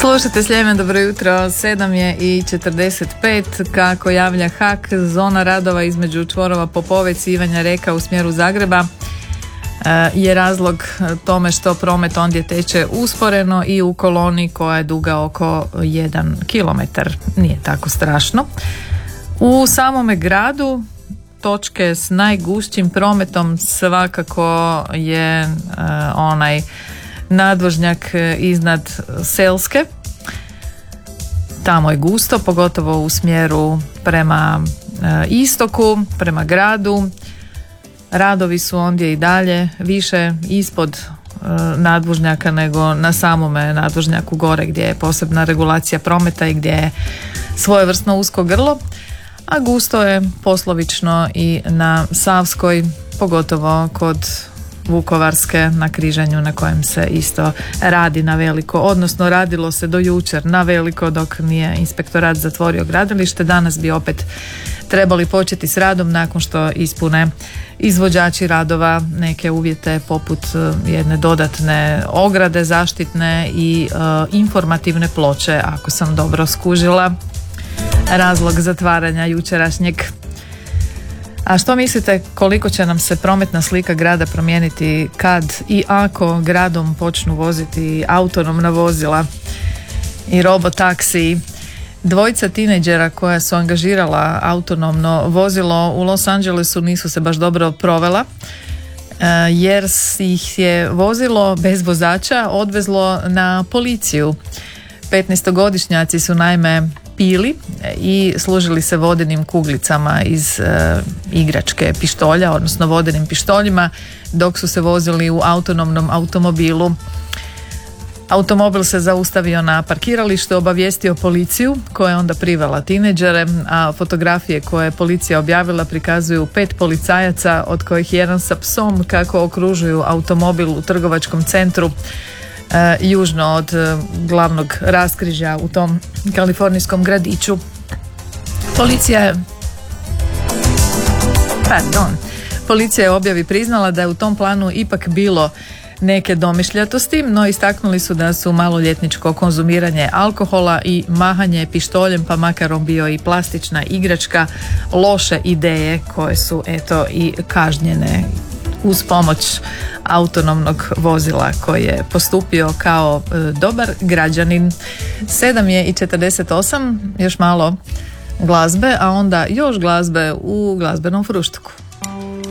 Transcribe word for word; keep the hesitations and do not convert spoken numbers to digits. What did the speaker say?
Slušajte Sljeme, dobro jutro, sedam je i četrdeset pet, kako javlja H A K, zona radova između čvorova Popovec i Ivanja Reka u smjeru Zagreba je razlog tome što promet ondje teče usporeno i u koloni koja je duga oko jedan kilometar. Nije tako strašno. U samome gradu točke s najgušćim prometom svakako je uh, onaj nadvožnjak iznad Selske. Tamo je gusto, pogotovo u smjeru prema uh, istoku, prema gradu. Radovi su ondje i dalje više ispod uh, nadvožnjaka nego na samome nadvožnjaku gore, gdje je posebna regulacija prometa i gdje je svojevrsno usko grlo, a gusto je poslovično i na Savskoj, pogotovo kod Vukovarske na križanju na kojem se isto radi na veliko, odnosno radilo se do jučer na veliko dok nije inspektorat zatvorio gradilište. Danas bi opet trebali početi s radom nakon što ispune izvođači radova neke uvjete poput jedne dodatne ograde zaštitne i uh, informativne ploče, ako sam dobro skužila razlog zatvaranja jučerašnjeg. A što mislite koliko će nam se prometna slika grada promijeniti kad i ako gradom počnu voziti autonomna vozila i robotaksiji? Dvojica tinejdžera koja su angažirala autonomno vozilo u Los Angelesu nisu se baš dobro provela, jer ih je vozilo bez vozača odvezlo na policiju. petnaestogodišnjaci su naime pili i služili se vodenim kuglicama iz e, igračke pištolja, odnosno vodenim pištoljima, dok su se vozili u autonomnom automobilu. Automobil se zaustavio na parkiralištu, obavijestio policiju koja je onda privela tinejdžere, a fotografije koje je policija objavila prikazuju pet policajaca, od kojih jedan sa psom, kako okružuju automobil u trgovačkom centru E, južno od e, glavnog raskrižja u tom kalifornijskom gradiću. Policija je pardon policija je objavi priznala da je u tom planu ipak bilo neke domišljatosti, no istaknuli su da su maloljetničko konzumiranje alkohola i mahanje pištoljem, pa makar on bio i plastična igračka, loše ideje koje su eto i kažnjene uz pomoć autonomnog vozila koji je postupio kao e, dobar građanin. sedam je i četrdeset osam, još malo glazbe, a onda još glazbe u glazbenom fruštuku.